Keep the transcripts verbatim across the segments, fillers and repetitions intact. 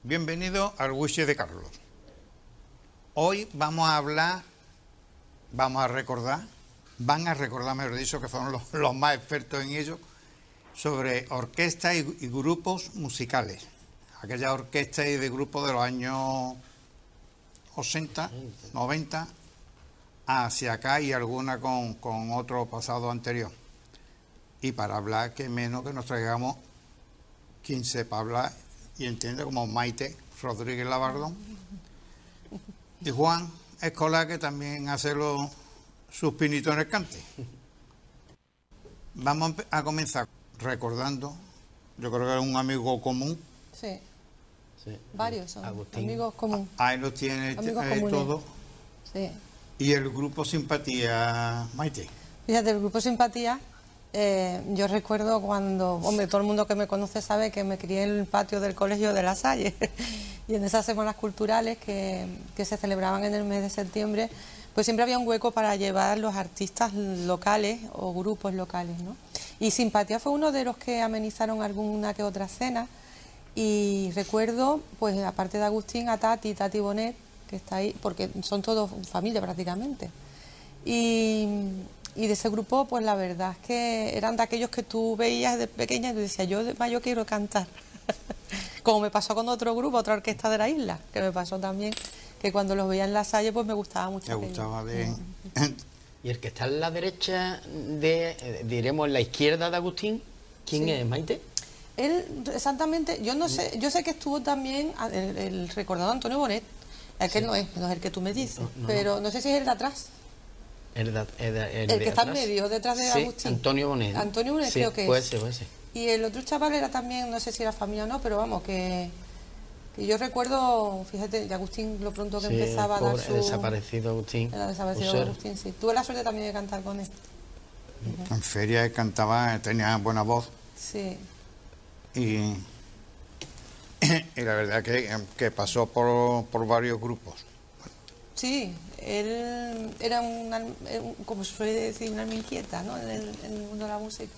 Bienvenido al Whisky de Carlos. Hoy vamos a hablar, vamos a recordar, van a recordar, mejor dicho, que fueron los, los más expertos en ello, sobre orquestas y, y grupos musicales. Aquellas orquestas y de grupos de los años ochenta, noventa, hacia acá y alguna con, con otro pasado anterior. Y para hablar, que menos que nos traigamos quien sepa hablar y entiende, como Maite Rodríguez Labardón y Juan Escolar, que también hace los, sus pinitos en el cante. Vamos a comenzar recordando, yo creo que es un amigo común. Sí, sí. Varios son Agustín. amigos comunes. Ahí los tiene eh, todo. Sí. Y el grupo Simpatía, Maite. Fíjate, el grupo Simpatía, eh, yo recuerdo cuando, hombre, todo el mundo que me conoce sabe que me crié en el patio del colegio de La Salle y en esas semanas culturales que, que se celebraban en el mes de septiembre, pues siempre había un hueco para llevar los artistas locales o grupos locales, ¿no? Y Simpatía fue uno de los que amenizaron alguna que otra cena, y recuerdo, pues aparte de Agustín, a Tati, Tati Bonet, que está ahí, porque son todos familia prácticamente. Y, y de ese grupo, pues la verdad es que eran de aquellos que tú veías de pequeña y tú decías, yo de mayo quiero cantar. Como me pasó con otro grupo, otra orquesta de la isla, que me pasó también, que cuando los veía en La Salle, pues me gustaba mucho. Me gustaba bien. Y el que está en la derecha, de, diremos en la izquierda de Agustín, ¿quién Sí. es, Maite? Él, exactamente, yo no sé, yo sé que estuvo también el, el recordado Antonio Bonet, el que sí. no es, no es el que tú me dices, no, no, pero no sé si es el de atrás. El, de, el, de, el, el de que está atrás. en medio, detrás de sí, Agustín. Antonio Bonet. ¿no? Antonio Bonet sí, creo que puede es. ser, puede ser. Y el otro chaval era también, no sé si era familia o no, pero vamos, que, que yo recuerdo, fíjate, de Agustín lo pronto que sí, empezaba pobre, a dar su... El desaparecido Agustín. Era desaparecido User. Agustín, sí. Tuve la suerte también de cantar con él. Uh-huh. En feria cantaba, tenía buena voz. Sí. Y, y la verdad que, que pasó por, por varios grupos. Sí, él era una, como se suele decir, una alma inquieta, ¿no? en, el, en el mundo de la música.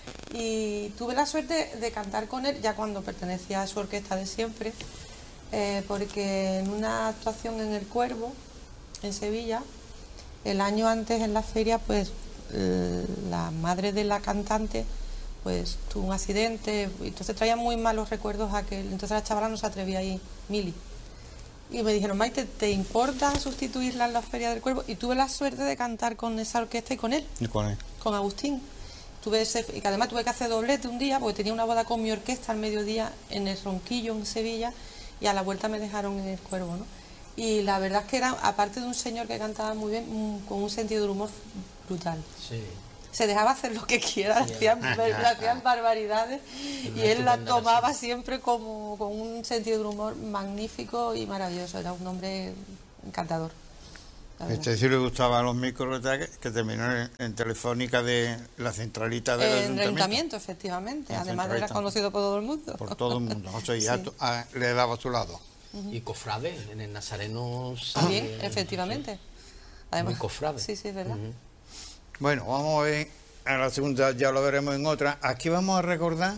Y tuve la suerte de cantar con él ya cuando pertenecía a su orquesta de siempre, eh, porque en una actuación en El Cuervo, en Sevilla, el año antes en la feria, pues la madre de la cantante pues tuvo un accidente, y entonces traía muy malos recuerdos a aquel, entonces la chavala no se atrevía a ir, Mili. Y me dijeron, Maite, ¿te importa sustituirla en la Feria del Cuervo? Y tuve la suerte de cantar con esa orquesta y con él, ¿Y con él? con Agustín. Tuve ese, y que además tuve que hacer doblete un día, porque tenía una boda con mi orquesta al mediodía en el Ronquillo, en Sevilla, y a la vuelta me dejaron en El Cuervo, ¿no? Y la verdad es que era, aparte de un señor que cantaba muy bien, un, con un sentido del humor brutal. Sí. Se dejaba hacer lo que quiera, le hacían, le hacían barbaridades y él la tomaba siempre como con un sentido del humor magnífico y maravilloso. Era un hombre encantador. Este sí le gustaban los micros que, que terminó en, en Telefónica de la centralita del eh, ayuntamiento. En el ayuntamiento, efectivamente. La Además era conocido por todo el mundo. Por todo el mundo. O sea, ya sí. tu, a, le daba a su lado. Uh-huh. Y cofrade, en el Nazareno. También, eh, efectivamente. Sí. Además, muy cofrade. Sí, sí, es verdad. Uh-huh. Bueno, vamos a ver, a la segunda ya lo veremos en otra. Aquí vamos a recordar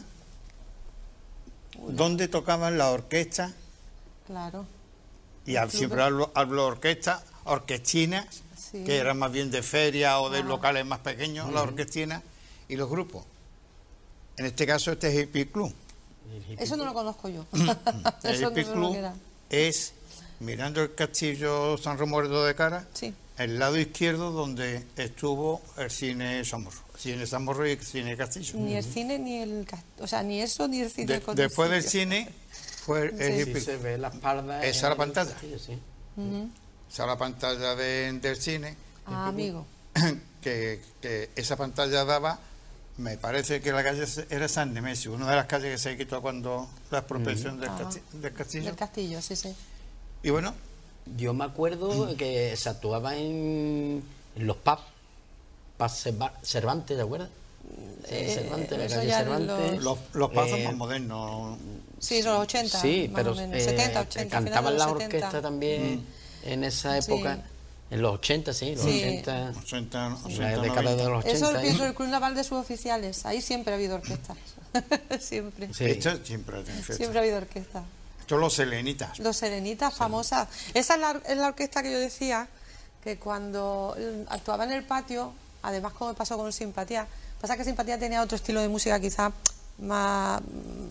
Uy, dónde tocaban las orquestas. Claro. Y al, siempre hablo, hablo orquestas, orquestinas, sí. que eran más bien de feria o de ah. locales más pequeños, uh-huh. las orquestinas y los grupos. En este caso, este es el Hippie Club. Eso no lo conozco yo. El Eso Hippie no Club lo es, mirando el castillo San Romualdo de cara, sí. el lado izquierdo donde estuvo el cine Somorro, cine Somorro y el cine Castillo. Ni el cine ni el, o sea, ni eso ni el cine. De, después del cine fue el, el sí, se ve la espalda. Esa es la pantalla. Castillo, sí. Uh-huh. Esa es la pantalla de, del cine. Ah, amigo. Que, que esa pantalla daba, me parece que la calle era San Nemesio, una de las calles que se quitó cuando la expropiación uh-huh. del, casti del castillo. Del castillo, sí, sí. Y bueno. Yo me acuerdo que se actuaba en, en los pubs, pubs Cervantes, ¿te acuerdas? Eh, Cervantes, la eso calle ya Cervantes. Los, los pubs son eh, más modernos. Sí, los ochenta. Sí, más pero o menos. Eh, setenta, ochenta. Cantaban las setenta. orquestas también mm. en esa época. Sí. En los ochenta, sí, los sí. ochenta. ochenta, ochenta, la década de los ochenta. Eso lo pienso, el Club Naval de suboficiales. Ahí siempre ha habido orquestas. siempre. Sí. Esto siempre ha tenido Siempre ha habido orquestas. Esto los Selenitas. Los Selenitas, famosas. Esa es la, es la orquesta que yo decía, que cuando actuaba en el patio, además como pasó con Simpatía, pasa que Simpatía tenía otro estilo de música quizá más,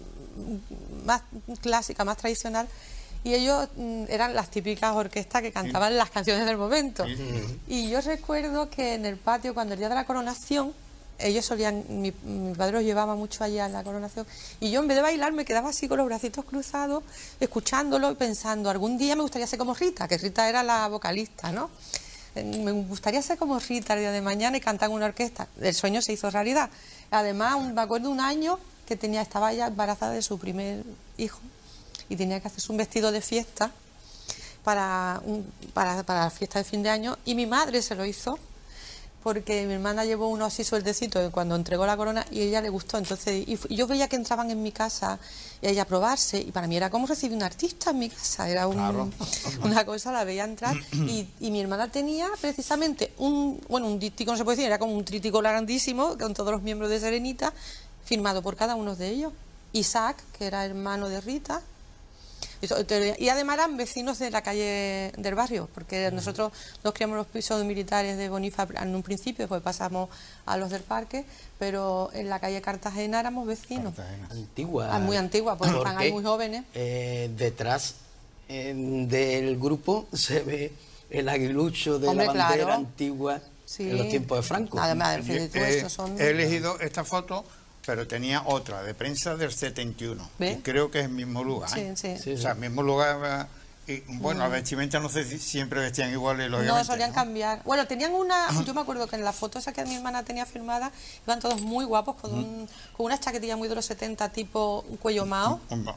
más clásica, más tradicional, y ellos mm, eran las típicas orquestas que cantaban sí. las canciones del momento. Sí, sí. Y yo recuerdo que en el patio, cuando el día de la coronación, ellos solían, mi, mi padre los llevaba mucho allá en la coronación, y yo en vez de bailar me quedaba así con los bracitos cruzados, escuchándolo y pensando, algún día me gustaría ser como Rita, que Rita era la vocalista, ¿no? Me gustaría ser como Rita el día de mañana y cantar en una orquesta. El sueño se hizo realidad. Además, un, me acuerdo un año que tenía, estaba ya embarazada de su primer hijo y tenía que hacerse un vestido de fiesta para, un, para, para la fiesta de fin de año, y mi madre se lo hizo porque mi hermana llevó uno así sueltecito cuando entregó la corona y a ella le gustó. Entonces, y, y yo veía que entraban en mi casa y a ella a probarse, y para mí era como recibir un artista en mi casa, era un, claro. una cosa, la veía entrar, y, y mi hermana tenía precisamente un, bueno, un díptico, no se puede decir, era como un tríptico grandísimo con todos los miembros de Serenita, firmado por cada uno de ellos. Isaac, que era hermano de Rita, y además eran vecinos de la calle del barrio, porque nosotros nos criamos en los pisos militares de Bonifa en un principio, después pasamos a los del parque, pero en la calle Cartagena éramos vecinos. Cartagena. Antigua. Ah, muy antigua, pues están ahí muy jóvenes. Eh, detrás eh, del grupo se ve el aguilucho de Hombre, la bandera claro. antigua sí. en los tiempos de Franco. Además, he, he, son... he elegido esta foto, pero tenía otra de prensa del setenta y uno, y creo que es el mismo lugar. Sí, sí. Sí, o sea, el mismo lugar. Y, bueno, mm. las vestimentas no sé si siempre vestían iguales. No, solían ¿no? cambiar. Bueno, tenían una. Yo me acuerdo que en la foto esa que mi hermana tenía firmada, iban todos muy guapos, con, un, con una chaquetilla muy de los setenta, tipo un cuello mao.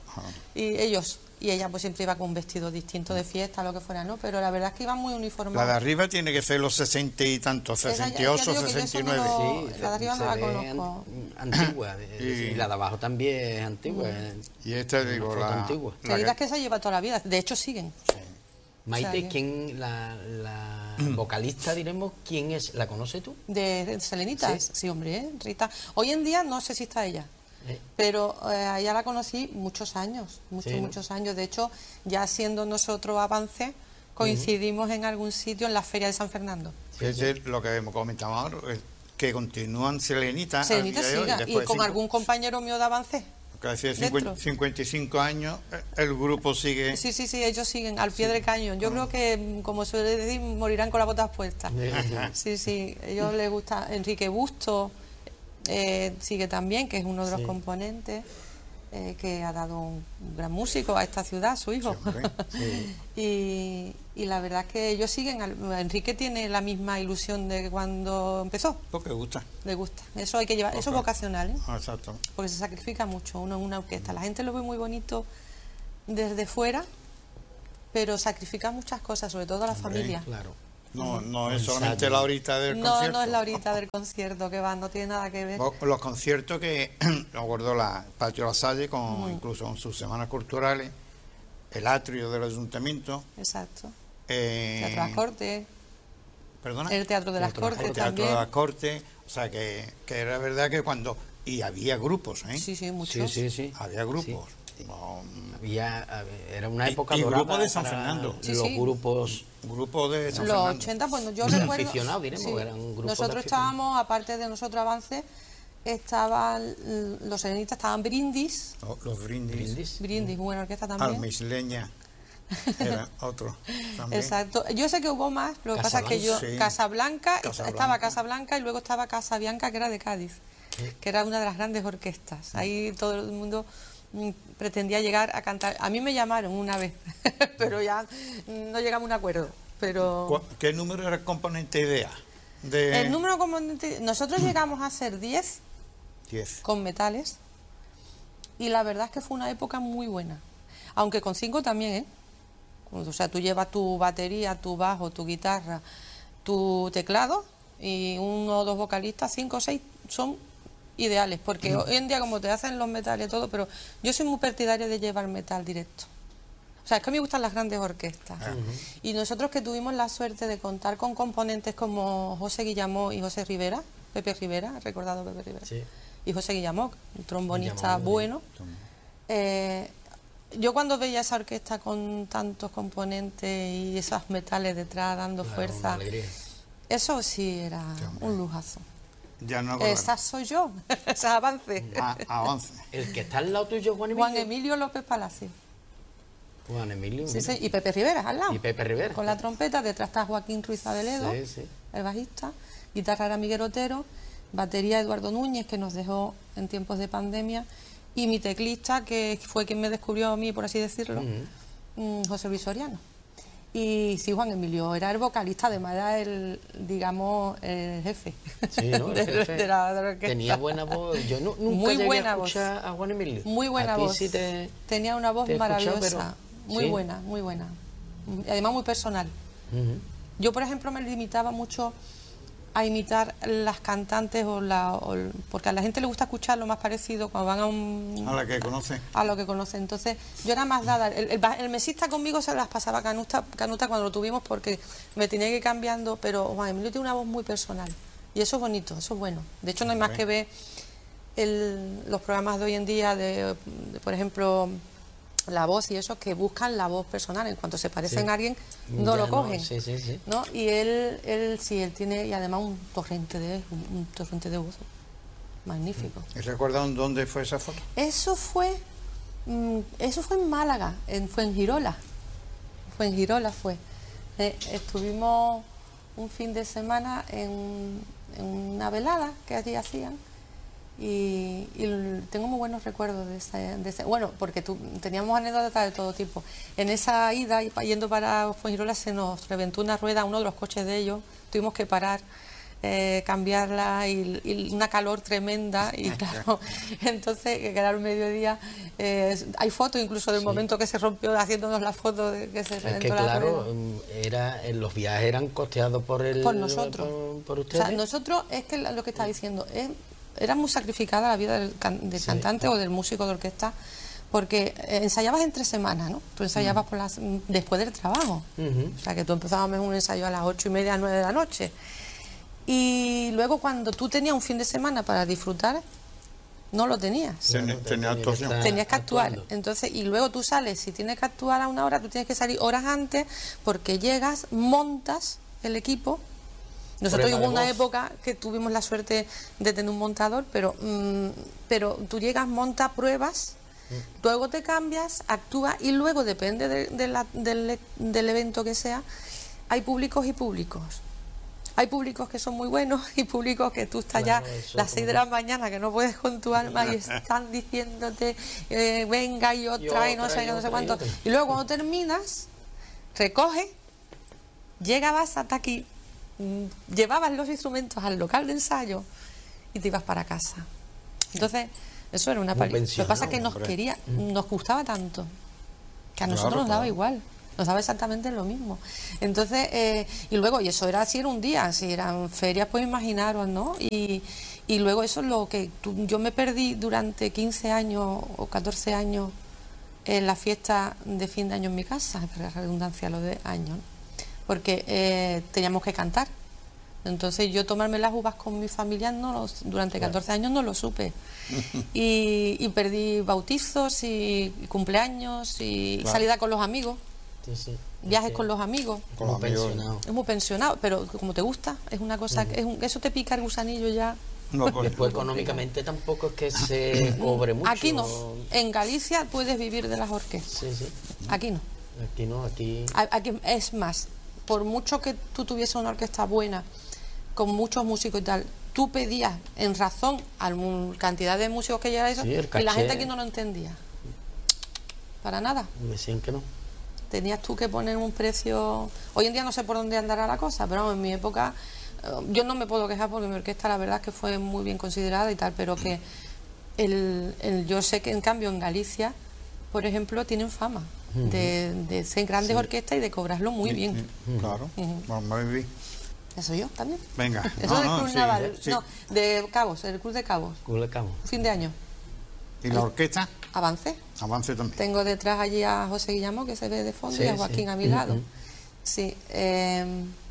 Y ellos. Y ella pues siempre iba con un vestido distinto de fiesta, lo que fuera, ¿no? Pero la verdad es que iban muy uniformados. La de arriba tiene que ser los sesenta y tantos, sesenta y ocho, sesenta y nueve. No, sí, la de arriba no la conozco. Antigua, y, y la de abajo también es antigua. Mm. Y esta, digo, la... antigua. La que... es que se lleva toda la vida, de hecho siguen. Sí. Maite, o sea, ¿quién, la, la vocalista, diremos, quién es? ¿La conoces tú? De, de Selenitas, sí. sí, hombre, ¿eh? Rita. Hoy en día no sé si está ella. Pero eh, ella la conocí muchos años, muchos, sí, ¿no? muchos años. De hecho, ya siendo nosotros Avance, coincidimos uh-huh. en algún sitio en la Feria de San Fernando. Fíjate lo que hemos comentado ahora, que continúan Selenitas. Selenitas siga, y, y con cinco, algún compañero mío de Avance. Hace cincuenta y cinco años el grupo sigue. Sí, sí, sí, ellos siguen al pie sí. del cañón. Yo uh-huh. creo que, como suele decir, morirán con las botas puestas. Sí, sí, a ellos les gusta. Enrique Busto Eh, sigue también, que es uno de los sí. componentes, eh, que ha dado un gran músico a esta ciudad, su hijo. Sí, y, y la verdad es que ellos siguen. Enrique tiene la misma ilusión de cuando empezó. Porque le gusta. Le gusta. Eso hay que llevar, okay. eso es vocacional, ¿eh? Ah, exacto. Porque se sacrifica mucho uno en una orquesta. La gente lo ve muy bonito desde fuera, pero sacrifica muchas cosas, sobre todo a la Hombre, familia. Claro. No, no es solamente la horita del no, concierto. No, no es la horita del concierto, que va, no tiene nada que ver. Los conciertos que, me acuerdo, la Patio La Salle, con, mm. incluso con sus semanas culturales, el atrio del ayuntamiento. Exacto. Eh, Teatro de las Cortes. ¿Perdona? El Teatro de las Cortes el también. El Teatro de las Cortes, o sea, que, que era verdad que cuando... Y había grupos, ¿eh? Sí, sí, muchos. Sí, sí, sí. Había grupos. Sí. No, había, era una época y, y dorada grupo de San Fernando. Sí, los sí. grupos grupo de San los Fernando. ochenta, bueno, yo recuerdo aficionados, diremos, sí. eran grupos nosotros estábamos, aparte de nosotros Avance, estaban los Selenitas, estaban Brindis. Oh, los Brindis. Brindis, Brindis buena orquesta también. Almisleña. Era otro también. Exacto. Yo sé que hubo más, pero lo que pasa es que yo sí. Casablanca, Casablanca, estaba Casablanca y luego estaba Casabianca, que era de Cádiz, sí. que era una de las grandes orquestas. Ahí todo el mundo pretendía llegar a cantar. A mí me llamaron una vez, pero ya no llegamos a un acuerdo. Pero ¿qué número era el componente idea? De... El número componente, nosotros llegamos a ser diez con metales, y la verdad es que fue una época muy buena, aunque con cinco también, ¿eh? O sea, tú llevas tu batería, tu bajo, tu guitarra, tu teclado y uno o dos vocalistas, cinco o seis son ideales, porque mm. hoy en día como te hacen los metales y todo, pero yo soy muy partidaria de llevar metal directo. O sea, es que a mí me gustan las grandes orquestas. Uh-huh. Y nosotros que tuvimos la suerte de contar con componentes como José Guillamó y José Rivera, Pepe Rivera, recordado Pepe Rivera, sí. y José Guillamó, un trombonista Guillamó, bueno, eh, yo cuando veía esa orquesta con tantos componentes y esos metales detrás dando claro, fuerza, eso sí era un lujazo. Ya no Esa soy yo, ese avance. A, avance. El que está al lado tuyo, Juan Emilio. Juan Emilio López Palacio. Juan Emilio. Sí, sí, y Pepe Rivera al lado. Y Pepe Rivera. Con la trompeta, detrás está Joaquín Ruiz Abeledo, sí, sí. el bajista. Guitarra era Miguel Otero, batería Eduardo Núñez, que nos dejó en tiempos de pandemia, y mi teclista, que fue quien me descubrió a mí, por así decirlo, uh-huh. José Luis Soriano. Y sí, Juan Emilio era el vocalista, además era el, digamos, el jefe. Sí, ¿no? El de, jefe. De la, de la orquesta. Tenía buena voz. Yo no, nunca muy llegué buena a escuchar voz. a Juan Emilio. Muy buena a ti voz. Sí te, Tenía una voz maravillosa. Pero, muy ¿sí? buena, muy buena. Y además muy personal. Uh-huh. Yo, por ejemplo, me limitaba mucho a imitar las cantantes o la o, porque a la gente le gusta escuchar lo más parecido cuando van a un... A la que conoce. A lo que conoce. Entonces, yo era más dada. El, el, el mesista conmigo se las pasaba canuta, canuta cuando lo tuvimos porque me tenía que ir cambiando, pero Juan Emilio tiene una voz muy personal. Y eso es bonito, eso es bueno. De hecho, no hay más que ver el, los programas de hoy en día de, de, por ejemplo... La voz y eso, que buscan la voz personal. En cuanto se parecen sí. a alguien, no ya lo cogen. No, sí, sí, sí. ¿no? Y él, él sí, él tiene, y además un torrente de un, un torrente de voz magnífico. ¿Y recuerdan dónde fue esa foto? Eso fue, mmm, eso fue en Málaga, en, fue en Girola. Fue en Girola, fue. Eh, estuvimos un fin de semana en, en una velada que allí hacían. Y, y tengo muy buenos recuerdos de ese, de ese bueno, porque tú, teníamos anécdotas de todo tipo. En esa ida, yendo para Fuengirola, se nos reventó una rueda, uno de los coches de ellos, tuvimos que parar, eh, cambiarla y, y una calor tremenda y claro, entonces que era el mediodía, eh, hay fotos incluso del sí. momento que se rompió, haciéndonos la foto de que se reventó es que, la claro, rueda. Era, los viajes eran costeados por el por nosotros, por, por ustedes. O sea, nosotros, es que lo que está diciendo es... Era muy sacrificada la vida del, can, del sí, cantante claro. o del músico de orquesta, porque ensayabas entre semanas, ¿no? Tú ensayabas uh-huh. por las, después del trabajo. Uh-huh. O sea, que tú empezabas un ensayo a las ocho y media, nueve de la noche. Y luego cuando tú tenías un fin de semana para disfrutar, no lo tenías. Sí, no, tenía actuación. Tenías que actuar. Actuando. Entonces, y luego tú sales, si tienes que actuar a una hora, tú tienes que salir horas antes, porque llegas, montas el equipo. Nosotros hubo una época que tuvimos la suerte de tener un montador, pero, mmm, pero tú llegas, montas pruebas, mm. luego te cambias, actúas y luego, depende de, de la, del, del evento que sea, hay públicos y públicos. Hay públicos que son muy buenos y públicos que tú estás claro, ya a las seis de la mañana que no puedes con tu alma y están diciéndote eh, venga y otra y, otra, y no sé, y no sé cuánto. Y, y luego cuando terminas, recoges, llegabas hasta aquí, llevabas los instrumentos al local de ensayo y te ibas para casa. Entonces, eso era una paliza. Lo que pasa es que nos quería, nos gustaba tanto que a nosotros claro, nos daba claro. igual, nos daba exactamente lo mismo. Entonces, eh, y luego, y eso era así, era un día, si eran ferias, pues imaginaros, ¿no? Y, y luego eso es lo que tú, yo me perdí durante quince años o catorce años en la fiesta de fin de año en mi casa, la redundancia lo de años, ¿no? Porque eh, teníamos que cantar. Entonces yo tomarme las uvas con mi familia no los, durante catorce años no lo supe. Y, y perdí bautizos y, y cumpleaños y claro. salida con los amigos. Sí, sí. Viajes sí. con los amigos. Con los amigos. Es muy pensionado, pero como te gusta, es una cosa, uh-huh. es un, eso te pica el gusanillo ya. No, pues, después económicamente tampoco es que se cobre mucho. Aquí no. En Galicia puedes vivir de las orquestas. Sí, sí. Aquí no. Aquí no, aquí... Aquí es más. Por mucho que tú tuvieses una orquesta buena, con muchos músicos y tal, tú pedías en razón a la cantidad de músicos que lleva eso, sí, y la gente aquí no lo entendía. Para nada. Me decían que no. Tenías tú que poner un precio... Hoy en día no sé por dónde andará la cosa, pero en mi época yo no me puedo quejar porque mi orquesta la verdad es que fue muy bien considerada y tal, pero que el, el, yo sé que en cambio en Galicia, por ejemplo, tienen fama. De, de ser grandes sí. orquestas y de cobrarlo muy sí, bien. Sí, claro. Uh-huh. Vamos a vivir. Eso yo también. Venga. Eso no, del no, Club sí, Naval. sí. No, de Cabos, el Club de Cabos. Club de Cabos. Fin de año. ¿Y la orquesta? Avance. Avance también. Tengo detrás allí a José Guillamón, que se ve de fondo, sí, y a Joaquín sí. a mi lado. Uh-huh. Sí. Eh,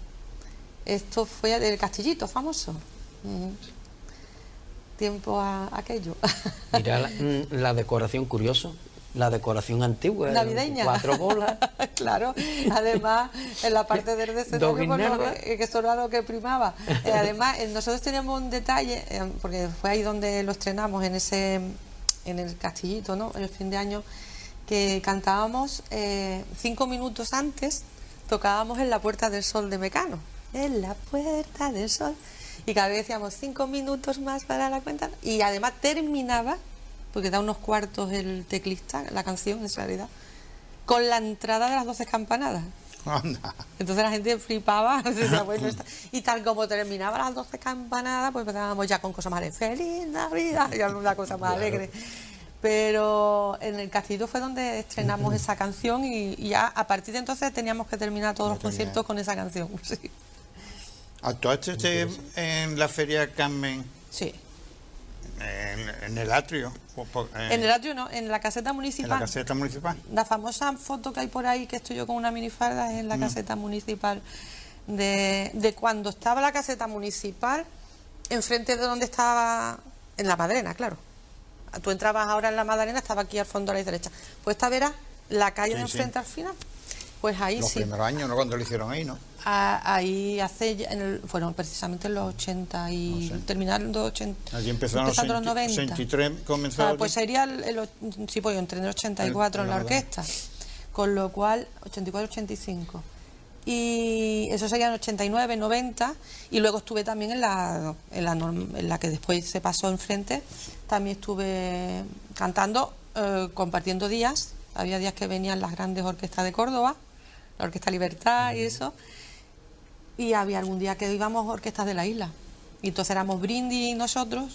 esto fue del Castillito, famoso. Uh-huh. Tiempo a aquello. Mira la, la decoración, curioso. la decoración antigua. Navideña. Cuatro bolas. Claro, además, en la parte del escenario, que, que eso era lo que primaba. Eh, además, nosotros teníamos un detalle, eh, porque fue ahí donde lo estrenamos, en ese en el Castillito, ¿no? En el fin de año, que cantábamos eh, cinco minutos antes, tocábamos en la Puerta del Sol de Mecano. En la Puerta del Sol. Y cada vez decíamos cinco minutos más para la cuenta. Y además terminaba, porque da unos cuartos el teclista, la canción en realidad, con la entrada de las doce campanadas. Anda. Entonces la gente flipaba. Bueno, y tal como terminaba las doce campanadas, pues empezábamos ya con cosas más alegres. ¡Feliz Navidad! Y alguna cosa más alegre. Pero en el Castillo fue donde estrenamos esa canción y, y ya a partir de entonces teníamos que terminar todos no los conciertos tenía. con esa canción. Sí. ¿Actuaste en la Feria Carmen? Sí. En, en el atrio. En, en el atrio no, en la caseta municipal. En la caseta municipal. La famosa foto que hay por ahí, que estoy yo con una minifalda, es en la mm. caseta municipal. De, de cuando estaba la caseta municipal, enfrente de donde estaba, en la Madalena, claro. Tú entrabas ahora en la Madalena, estaba aquí al fondo a la derecha. Pues esta verás la calle sí, de enfrente sí. al final. Pues ahí los sí. Los primeros años, ¿no? Cuando lo hicieron ahí, ¿no? A, ahí hace, en el, fueron precisamente en los ochenta y no sé. terminaron ochenta. Allí empezaron empezando los noventa. ochenta y tres comenzó. Ah, pues sería el, el, sí, pues yo entré en el ochenta y cuatro el, en la orquesta. Con lo cual, ochenta y cuatro ochenta y cinco. Y eso sería en ochenta y nueve, noventa. Y luego estuve también en la, en la, en la que después se pasó enfrente. También estuve cantando, eh, compartiendo días. Había días que venían las grandes orquestas de Córdoba, la Orquesta Libertad y eso. Y había algún día que íbamos orquestas de la isla. Y entonces éramos brindis nosotros.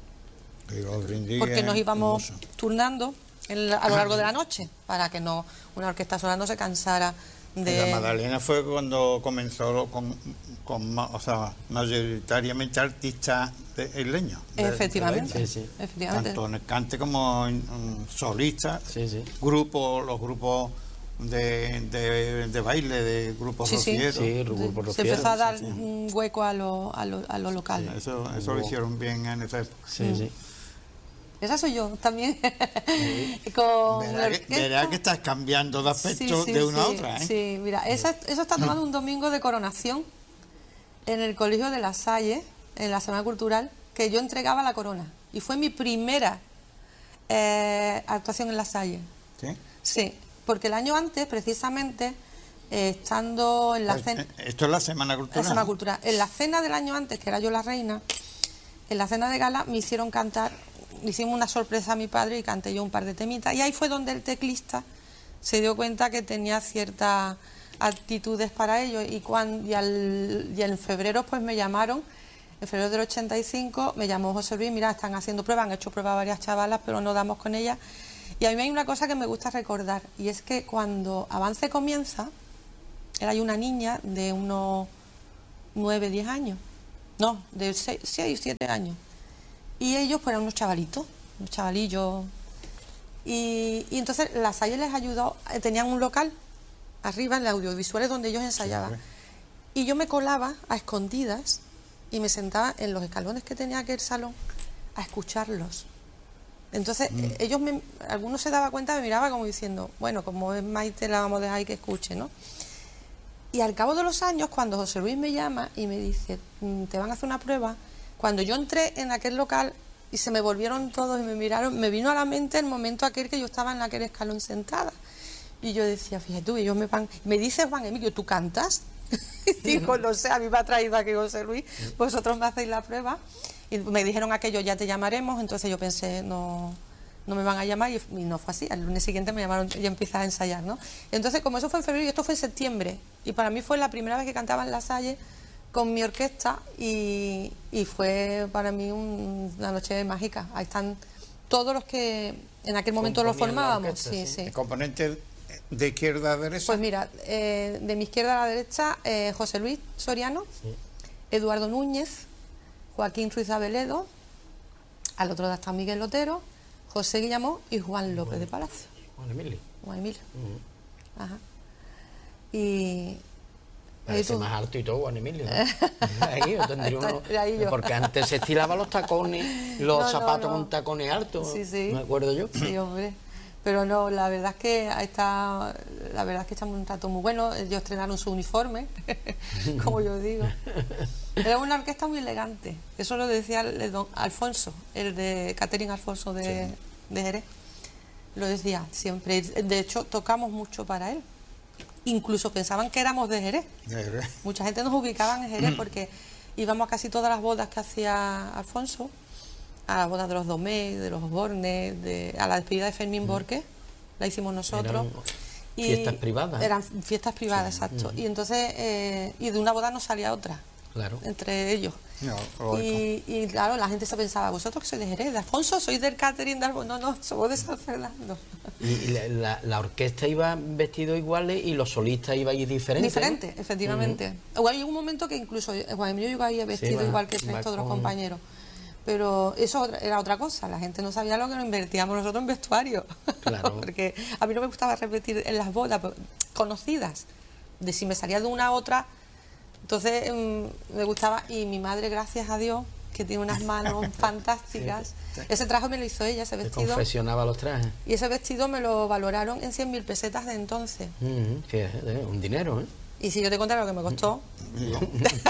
Brindis porque nos íbamos hermoso. turnando en la, a lo largo de la noche, para que no una orquesta sola no se cansara de... La Madalena fue cuando comenzó con, con o sea, mayoritariamente artistas isleños. Efectivamente, de sí, sí. Efectivamente. Tanto en el cante como en, en solistas, sí, sí. grupos, los grupos de, de, de baile, de grupos sí, rocieros. Sí, sí, grupo se empezó a dar sí, sí. un hueco a lo, a lo, a lo local. Sí, eso eso lo hicieron bien en esa época. Sí, mm. sí. Esa soy yo también. Sí. Con verá, que, verá que estás cambiando de aspecto sí, sí, de una sí, a otra. ¿eh? Sí, mira, esa, eso está tomando un domingo de coronación en el Colegio de La Salle, en la Semana Cultural, que yo entregaba la corona. Y fue mi primera eh, actuación en La Salle. ¿Sí? Sí, porque el año antes, precisamente, eh, estando en la cena... Esto es la Semana Cultural. La Semana Cultural. En la cena del año antes, que era yo la reina, en la cena de gala me hicieron cantar... Hicimos una sorpresa a mi padre y canté yo un par de temitas. Y ahí fue donde el teclista se dio cuenta que tenía ciertas actitudes para ello. Y, cuando, y, al, y en febrero pues me llamaron, en febrero del ochenta y cinco, me llamó José Luis, mira, están haciendo pruebas, han hecho pruebas varias chavalas, pero no damos con ellas. Y a mí hay una cosa que me gusta recordar, y es que cuando Avance comienza, era yo una niña de unos nueve, diez años. No, de seis, siete años. Y ellos pues eran unos chavalitos, unos chavalillos. Y, y entonces La Salle les ayudó, tenían un local arriba en los audiovisuales donde ellos ensayaban. Sí, y yo me colaba a escondidas y me sentaba en los escalones que tenía aquel salón a escucharlos. Entonces mm. ellos, me, algunos se daba cuenta, me miraba como diciendo, bueno, como es Maite, la vamos a dejar ahí que escuche, ¿no? Y al cabo de los años, cuando José Luis me llama y me dice, te van a hacer una prueba, cuando yo entré en aquel local y se me volvieron todos y me miraron, me vino a la mente el momento aquel que yo estaba en aquel escalón sentada. Y yo decía, fíjate tú, ellos me van, me dice Juan Emilio, ¿tú cantas? Digo, no sé, a mí me ha traído aquí José Luis, vosotros me hacéis la prueba. Y me dijeron aquello, ya te llamaremos, entonces yo pensé, no, no me van a llamar, y, y no fue así. Al lunes siguiente me llamaron y empecé a ensayar, ¿no? Entonces, como eso fue en febrero y esto fue en septiembre, y para mí fue la primera vez que cantaba en La Salle con mi orquesta, y, y fue para mí un, una noche mágica. Ahí están todos los que en aquel momento lo formábamos. Orquesta, sí, sí. Sí. ¿El componente de izquierda a derecha? Pues mira, eh, de mi izquierda a la derecha, eh, José Luis Soriano, sí. Eduardo Núñez, Joaquín Ruiz Abeledo, al otro lado está Miguel Lotero, José Guillamón y Juan López Juan, de Palacio. Juan Emilio. Juan Emilio. Uh-huh. Ajá. Y... Parece más alto y todo, Juan Emilio, ¿no? Ahí, yo tendría uno, ahí yo. Porque antes se estilaban los tacones, los no, zapatos no, no. con tacones altos, sí, sí. me acuerdo yo. Sí, hombre. Pero no, la verdad es que está, la verdad es que echamos un rato muy bueno. Ellos estrenaron su uniforme, como yo digo. Era una orquesta muy elegante. Eso lo decía el don Alfonso, el de Catherine Alfonso de, sí. de Jerez. Lo decía siempre. De hecho, tocamos mucho para él. Incluso pensaban que éramos de Jerez. De Jerez. Mucha gente nos ubicaba en Jerez porque íbamos a casi todas las bodas que hacía Alfonso. A las bodas de los Domé, de los Bornes, de, a la despedida de Fermín Borges, la hicimos nosotros. Eran y fiestas privadas. Eran fiestas privadas, sí. exacto. Uh-huh. Y entonces, eh, y de una boda nos salía otra, claro. entre ellos. No, y, y claro, la gente se pensaba, vosotros que sois de Jerez, de Alfonso, sois del catering de Alfonso. No, no, somos de San Fernando. Y la, la, la orquesta iba vestido iguales y los solistas iban diferentes. Diferentes, ¿no? Efectivamente. Uh-huh. Hay un momento que incluso Juan yo iba vestido sí, va, igual que el resto de los compañeros. Pero eso era otra cosa, la gente no sabía lo que nos invertíamos nosotros en vestuario. Claro. Porque a mí no me gustaba repetir en las bodas conocidas, de si me salía de una a otra, entonces mmm, me gustaba, y mi madre, gracias a Dios, que tiene unas manos fantásticas, sí, sí. Ese traje me lo hizo ella, ese vestido. Te confeccionaba los trajes. Y ese vestido me lo valoraron en cien mil pesetas de entonces. Mm, que es un dinero, ¿eh? Y si yo te contara lo que me costó, no.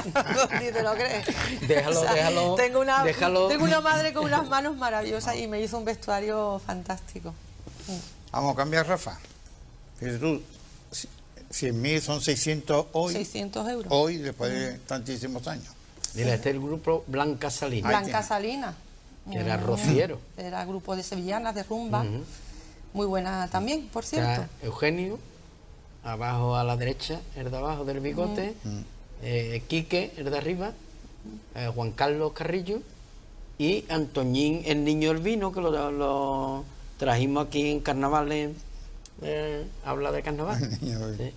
Ni te lo crees. Déjalo, o sea, déjalo, tengo una, déjalo. Tengo una madre con unas manos maravillosas y me hizo un vestuario fantástico. Vamos a cambiar, Rafa. Fíjate tú, cien mil son seiscientos hoy. seiscientos euros. Hoy, después de mm. tantísimos años. Mira, este es el grupo Blanca Salina. Blanca Salina. Que era rociero. Era grupo de sevillanas, de rumba. Uh-huh. Muy buena también, por cierto. Está Eugenio. Abajo a la derecha, el de abajo del bigote, mm. eh, Quique, el de arriba, eh, Juan Carlos Carrillo y Antoñín, el niño del vino, que lo, lo trajimos aquí en carnavales, eh, habla de carnaval. ¿Sí?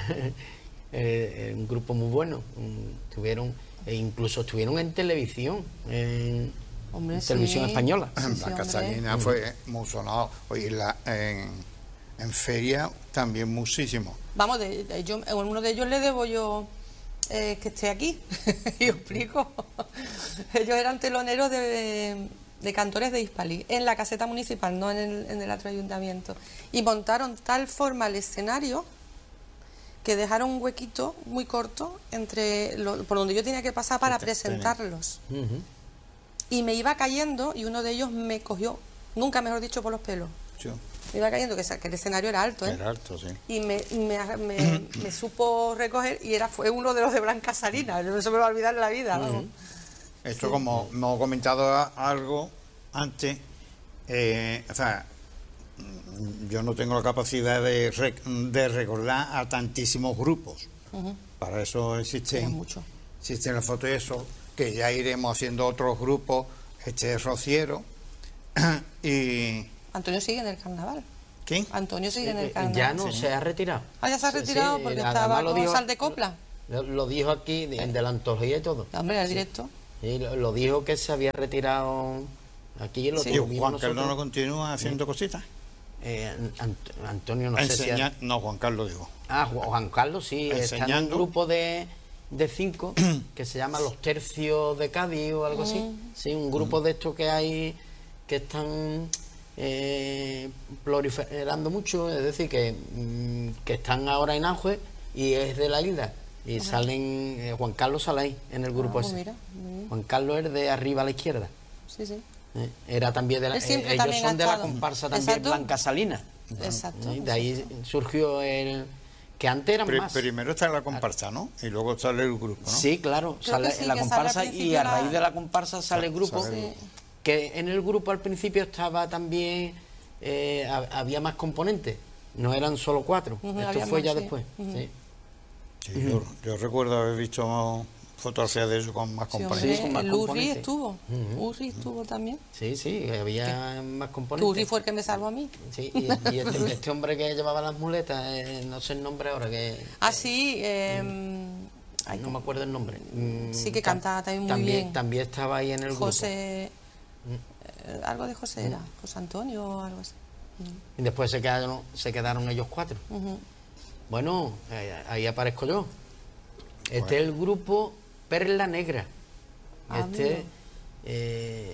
eh, un grupo muy bueno, um, tuvieron, e incluso estuvieron en televisión, en, hombre, en sí. televisión española. La Casalina fue muy sonado. Oye, la, en, en feria también muchísimo. Vamos, de, de, yo, a uno de ellos le debo yo eh, que esté aquí. Y os explico. Ellos eran teloneros de, de cantores de Hispalí, en la caseta municipal, no en el, en el otro ayuntamiento. Y montaron tal forma el escenario que dejaron un huequito muy corto entre lo, por donde yo tenía que pasar para presentarlos. Uh-huh. Y me iba cayendo y uno de ellos me cogió, nunca mejor dicho, por los pelos. Sí. Me iba cayendo, que, que el escenario era alto, ¿eh? Era alto, sí. Y me, me, me, me supo recoger y era fue uno de los de Blanca Salina. No se me va a olvidar en la vida. Uh-huh. Esto, sí. Como hemos comentado algo antes, eh, o sea, yo no tengo la capacidad de, rec de recordar a tantísimos grupos. Uh-huh. Para eso existen, existen las fotos y eso, que ya iremos haciendo otros grupos. Este es Rociero. Y Antonio sigue en el carnaval. ¿Quién? Antonio sigue en el carnaval. Ya no, sí. Se ha retirado. Ah, ya se ha retirado, sí, porque estaba con sal de copla. Lo, lo dijo aquí, de, de la antología y todo. Hombre, al directo. Sí, lo, lo dijo que se había retirado aquí. Lo sí. Juan Carlos no continúa haciendo sí. cositas. Eh, Ant Antonio no Enseña, sé si... Ha... No, Juan Carlos digo. Ah, Juan Carlos sí. Enseñando. Está en un grupo de, de cinco que se llama Los Tercios de Cádiz o algo mm. así. Sí, un grupo mm. de estos que hay que están... Eh, proliferando mucho, es decir, que, mm, que están ahora en auge y es de la isla. Y ajá. Salen, eh, Juan Carlos sale ahí en el grupo ah, ese. Mira, Juan Carlos es de arriba a la izquierda. Sí, sí. Eh, era también de la, eh, ellos son de la comparsa también. Exacto. Blanca Salina. Exacto. Eh, de ahí surgió el que antes eran Pri más. Primero está la comparsa, ¿no? Y luego sale el grupo, ¿no? Sí, claro, Creo sale sí, la comparsa y a raíz la... de la comparsa sale el grupo. Sale el... Sí. Que en el grupo al principio estaba también, eh, había más componentes, no eran solo cuatro. Uh-huh, esto fue más, ya sí. después. Uh-huh. Sí. Sí, uh-huh. yo, yo recuerdo haber visto fotografías de eso con más componentes. Sí, con más el componentes. Urri estuvo, uh-huh. Urri estuvo también. Sí, sí, había ¿Qué? más componentes. Urri fue el que me salvó a mí. Sí, y, y este, este hombre que llevaba las muletas, eh, no sé el nombre ahora. que Ah, sí, eh, Ay, no me acuerdo el nombre. Sí, que cantaba también muy también, bien. También estaba ahí en el José... grupo. Eh, algo de José era, José Antonio o algo así. Y después se quedaron, se quedaron ellos cuatro. Uh-huh. Bueno, eh, ahí aparezco yo. Este bueno. es el grupo Perla Negra. Ah, este eh,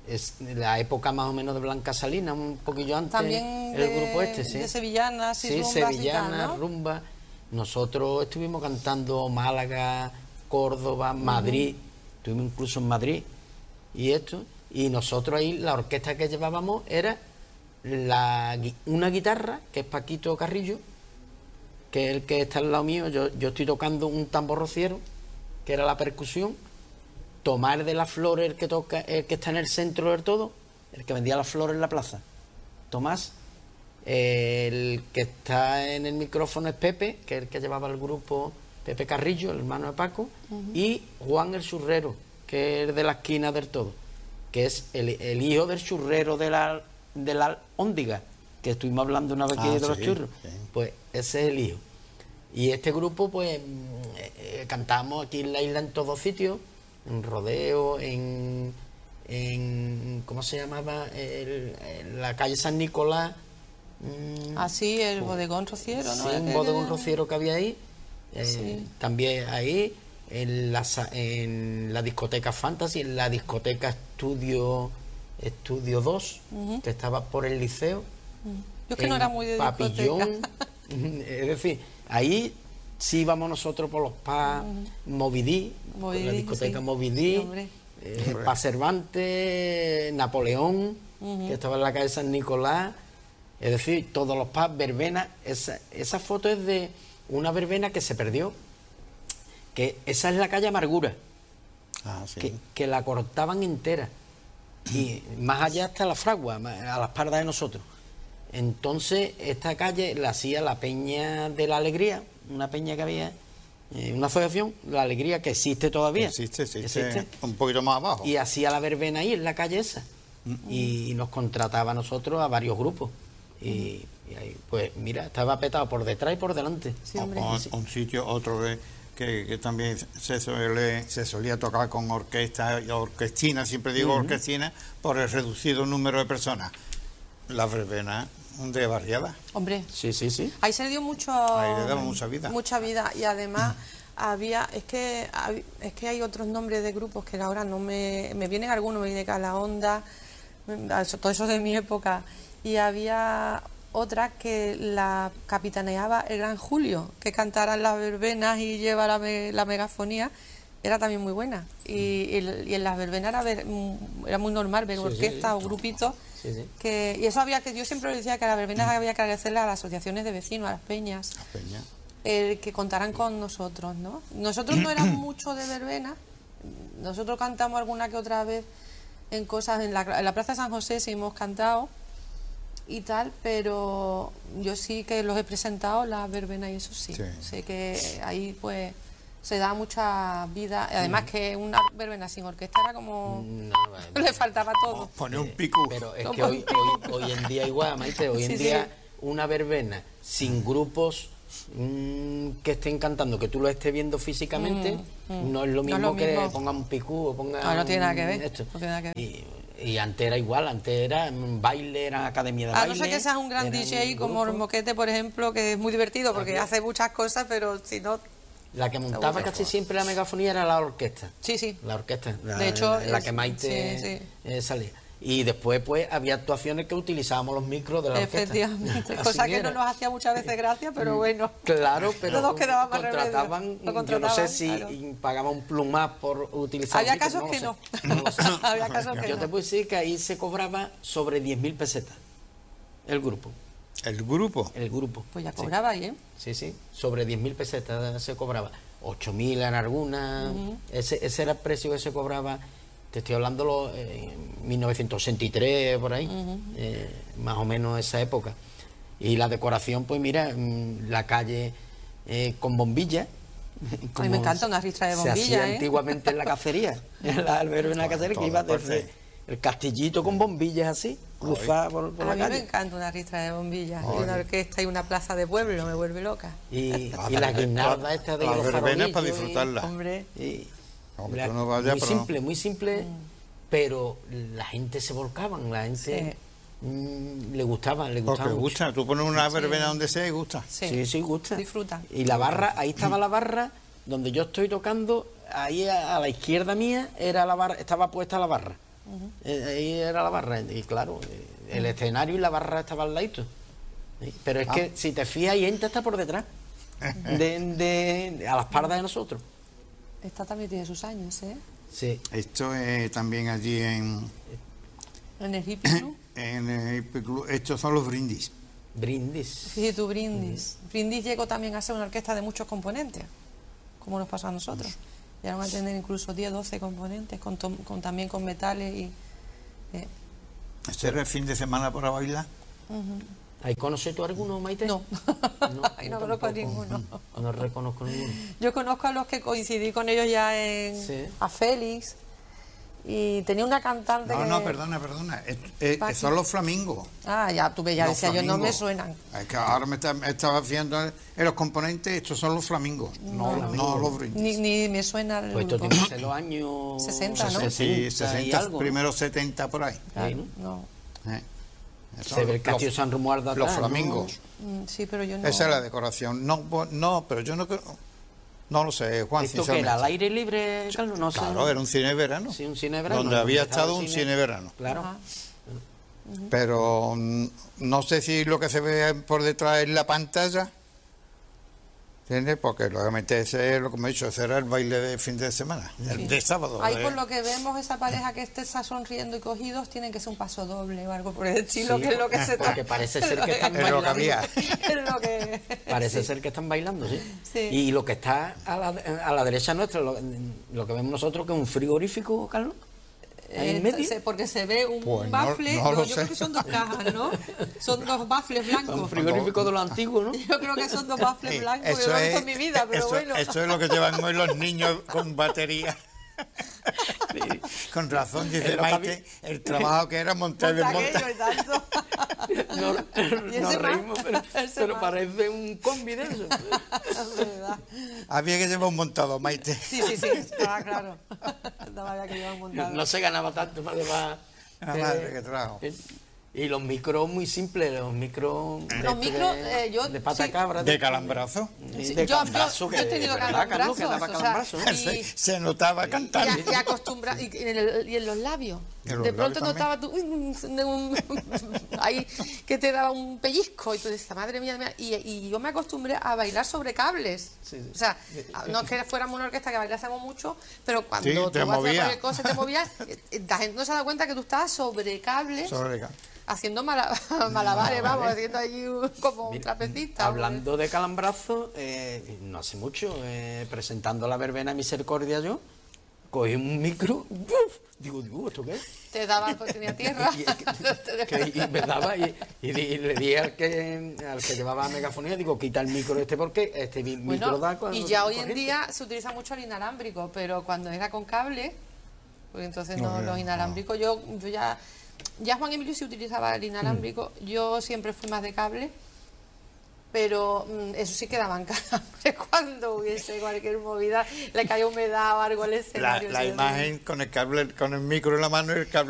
es la época más o menos de Blanca Salina, un poquillo antes. También el de, grupo este, sí. de sevillanas y sí, rumbas sevillanas, y tal, ¿no? rumba. Nosotros estuvimos cantando Málaga, Córdoba, Madrid, uh-huh. estuvimos incluso en Madrid y esto, y nosotros ahí la orquesta que llevábamos era la, una guitarra, que es Paquito Carrillo, que es el que está al lado mío. Yo, yo estoy tocando un tambor rociero, que era la percusión. Tomás de las Flores, el que toca, el que está en el centro del todo, el que vendía las flores en la plaza. Tomás, el que está en el micrófono es Pepe, que es el que llevaba el grupo, Pepe Carrillo, el hermano de Paco, uh-huh. y Juan el Churrero, que es de la esquina del todo, que es el, el hijo del churrero de la, de la Hóndiga, que estuvimos hablando una vez aquí ah, de sí, los churros. Sí. Pues ese es el hijo. Y este grupo, pues, eh, cantamos aquí en la isla en todos sitios, en Rodeo, en, en ¿cómo se llamaba? El, en la calle San Nicolás. Mmm, ah, sí, el pues, bodegón rociero, ¿no? Sí, un bodegón rociero que había ahí. Eh, sí. También ahí, en la, en la discoteca Fantasy, en la discoteca Estudio, Estudio dos, uh-huh. que estaba por el liceo. Uh-huh. Yo es que no era muy de Papillón. Es decir, ahí sí íbamos nosotros por los pubs, uh-huh. Movidí, la discoteca sí. Movidí, sí, eh, Pa Cervantes, Napoleón, uh-huh. que estaba en la calle San Nicolás, es decir, todos los pubs, verbenas. Esa, esa foto es de una verbena que se perdió, que esa es la calle Amargura, ah, sí. que, que la cortaban entera, y más allá hasta la Fragua, a la espalda de nosotros. Entonces esta calle la hacía la Peña de la Alegría, una peña que había, eh, una asociación, la Alegría, que existe todavía. Existe, existe, existe, un poquito más abajo. Y hacía la verbena ahí en la calle esa. Uh-huh. Y nos contrataba a nosotros a varios grupos. Y, uh-huh. y ahí, pues mira, estaba petado por detrás y por delante. Sí, hombre. Un, sí. un sitio, otro de, que, que también se, suele, se solía tocar con orquesta, orquestina, siempre digo uh-huh. orquestina, por el reducido número de personas. La verbena de barriada. Hombre, sí, sí, sí. Ahí se le dio mucho, ahí le daba mucha vida. Mucha vida y además había, es que es que hay otros nombres de grupos que ahora no me, me vienen algunos, me viene Cala Onda, todo eso de mi época, y había otra que la capitaneaba el Gran Julio, que cantaran las verbenas y lleva la, me, la megafonía. Era también muy buena. Y, y, y en las verbenas era, ver, era muy normal ver sí, orquestas sí, sí. o grupitos. Sí, sí. Que, y eso había que, yo siempre decía que a las verbenas había que agradecerle a las asociaciones de vecinos, a las peñas, las peñas. El que contaran con nosotros, ¿no? Nosotros no éramos mucho de verbena. Nosotros cantamos alguna que otra vez en cosas, en la, en la Plaza de San José sí hemos cantado y tal, pero yo sí que los he presentado, las verbenas y eso sí. sí. Sé que ahí pues se da mucha vida, además mm. que una verbena sin orquesta era como no, no, le faltaba todo. Poner un pico. Pero es que hoy, hoy, hoy en día igual, Maite, hoy sí, en día sí. una verbena sin grupos mmm, que estén cantando, que tú lo estés viendo físicamente, mm, mm. no es lo mismo, no es lo mismo. que pongan un picú o pongan... No, no tiene nada que ver. Esto. No tiene nada que ver. Y, y antes era igual, antes era baile, era academia de baile. A no ser que seas un gran D J como el Moquete, por ejemplo, que es muy divertido porque claro. hace muchas cosas, pero si no... La que montaba casi siempre la megafonía era la orquesta. Sí, sí. La orquesta. La, de hecho, la, la que Maite sí, sí. Eh, salía. Y después, pues, había actuaciones que utilizábamos los micros de la orquesta. Efectivamente. Cosa que no nos hacía muchas veces gracia, pero bueno. Claro, pero no nos quedaba más contrataban, contrataban, yo no sé si claro. pagaba un plus más por utilizar Había micro, casos no que no. no. Había casos que yo no. te puedo decir que ahí se cobraba sobre diez mil pesetas el grupo. ¿El grupo? El grupo. Pues ya cobraba ahí, ¿eh? Sí, sí. Sobre diez mil pesetas se cobraba. ocho mil en algunas. Uh-huh. ese, ese era el precio que se cobraba. Te estoy hablando lo, eh, en mil novecientos ochenta y tres, por ahí. Uh-huh. eh, más o menos esa época. Y la decoración, pues mira, la calle eh, con bombillas. A mí me encanta una ristra de bombillas. Se hacía ¿eh? antiguamente en la cacería. En la verbena cacería, que iba desde el castillito con bombillas así, cruzada por, por a la mí calle. Me encanta una ristra de bombillas. Y una orquesta y una plaza de pueblo, me vuelve loca. Y, y la guirnalda esta de las los verbenas para disfrutarla. Hombre. Y, no, la, no vaya, muy pero simple, muy simple, mm. pero la gente se volcaban, la gente sí. mmm, le gustaba, le gustaba. Porque mucho. gusta, tú pones una verbena sí. donde sea y gusta. Sí, sí, sí gusta. Disfruta. Y la barra, ahí estaba la barra donde yo estoy tocando, ahí a, a la izquierda mía era la barra, estaba puesta la barra. Eh, ahí era la barra. Y claro, eh, el escenario y la barra estaban al ladito. ¿Sí? Pero es Ah. que si te fías, y entra está por detrás. De, de- a la espalda de nosotros. Esta también tiene sus años, ¿eh? Sí. Esto es también allí en, En el hippie club. en el Hippie Club. Estos son los brindis. Brindis. Sí, tu Brindis. Brindis llegó también a ser una orquesta de muchos componentes, como nos pasó a nosotros. Llegaron a tener incluso diez, doce componentes, con, tom- con también con metales y... eh, ¿Este era el fin de semana para bailar? ¿Ahí conoces tú alguno, Maite? No, No, ahí yo no conozco a tampoco. ninguno. No reconozco ninguno. Yo conozco a los que coincidí con ellos ya en... Sí. A Félix, y tenía una cantante No, que... no, perdona, perdona. Es- es- Paqui. son los flamingos. Ah, ya, tú ves, ya Los decía yo, no me flamingos. suenan. Es que ahora me, está- me estaba viendo en los componentes, estos son los flamingos, no, No, no los brindis. Ni, ni me suena el Pues esto grupo. tiene que ser los años sesenta, ¿no? Sí, sesenta y sesenta, algo, ¿no? primero setenta por ahí. Ahí, Claro, ¿no? no. ¿eh? Esos Se ve son el castillo los- San Romualdo Los atrás, ¿no? flamingos. Mm, Sí, pero yo no... Esa es la decoración. No, pues, no, pero yo no creo- no lo sé, Juan, ¿Esto que era? ¿Al sinceramente. aire libre, Carlos? No sé. Claro, era un cine de verano. Sí, un cine de verano. Donde había Estaba estado el un cine de verano. Claro. Ajá. Pero mm, no sé si lo que se ve por detrás es la pantalla. ¿Entiendes? Porque lógicamente ese es lo que me he dicho, ese era el baile de fin de semana, el de sábado. Ahí de- por lo que vemos, esa pareja que esté está sonriendo y cogidos, tienen que ser un paso doble o algo por el estilo, Sí, que es lo que se porque parece ser que están Es lo que bailando. había. Es lo que... Parece ser que están bailando, sí. Sí. Y lo que está a la, a la derecha nuestra, lo, lo que vemos nosotros, que es un frigorífico, Carlos. Ahí en Eh, medio. se- porque se ve un Pues no- bafle, no no, lo yo sé. creo que son dos cajas, ¿no? Son dos bafles blancos. Un frigorífico de los antiguos, ¿no? Yo creo que son dos bafles Eh, blancos, yo eso lo he visto es- en mi vida, pero eso, bueno. eso es lo que llevan hoy los niños con batería. Con razón, dice Es lo que Maite, el trabajo que era montar y Monta desmontar. aquello y tanto. No, ¿Y nos ese más? reímos, pero, Ese pero más. parece un combi de eso. Es verdad. Había que llevar un montado, Maite. Sí, sí, sí, estaba claro. No había que llevar montado. No se ganaba tanto para llevar. La madre que trajo. eh, Y los micros muy simples, los micros. de- Los micros, de, eh, yo- de pata sí. cabra. De calambrazo. y Sí, de yo, yo, calambrazo, yo he que tenido de verdad, Carlos, que daba calambrazos, o sea, calambrazo, ¿eh? y- Se, se notaba cantando. Y, y acostumbra y en, el- y en los labios. En los De pronto labios notaba tú un- un- un- ahí que te daba un pellizco y tú decías, madre mía, mía", y, y yo me acostumbré a bailar sobre cables. Sí, sí. O sea, no es que fuéramos una orquesta que bailásemos mucho, pero cuando Sí, tú te hacías movía. cualquier cosa y te movías, eh, la gente no se da cuenta que tú estabas sobre cables Sobre ca- haciendo mala- malabares, vamos, haciendo allí un- como un Mira, trapecista. Hablando de calambrazo, eh, no hace mucho, eh, presentando la verbena de Misericordia yo, cogí un micro, ¡uf! digo, digo, ¿esto qué es? Te daba, pues tenía tierra. Y, que- que- y me daba y, y di- y le dije al que, al que llevaba megafonía, digo, quita el micro este porque este mi- micro Bueno, da con- y ya hoy en corriente. día se utiliza mucho el inalámbrico, pero cuando era con cable, pues entonces no, No, los no. inalámbricos, yo, yo ya, ya Juan Emilio sí utilizaba el inalámbrico, Mm. yo siempre fui más de cable, pero mm, eso sí quedaban calambres cuando hubiese cualquier movida, le caía humedad o algo al La, escenario. la sí, imagen con el cable, con el micro en la mano y el cable